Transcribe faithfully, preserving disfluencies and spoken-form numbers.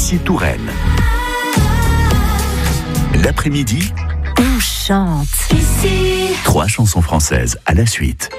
Poitiers-Touraine. L'après-midi, on chante. Ici. Trois chansons françaises à la suite.